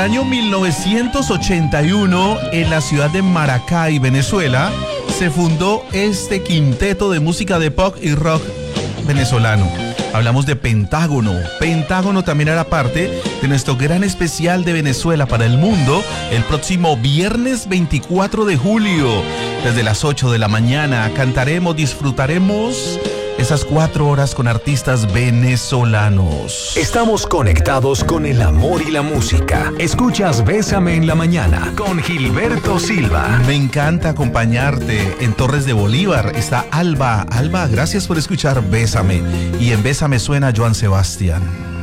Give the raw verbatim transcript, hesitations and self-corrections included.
año mil novecientos ochenta y uno, en la ciudad de Maracay, Venezuela, se fundó este quinteto de música de pop y rock venezolano. Hablamos de Pentágono. Pentágono también hará parte de nuestro gran especial de Venezuela para el mundo el próximo viernes veinticuatro de julio. Desde las ocho de la mañana cantaremos, disfrutaremos esas cuatro horas con artistas venezolanos. Estamos conectados con el amor y la música. Escuchas Bésame en la Mañana con Gilberto Silva. Me encanta acompañarte. En Torres de Bolívar está Alba. Alba, gracias por escuchar Bésame. Y en Bésame suena Joan Sebastián.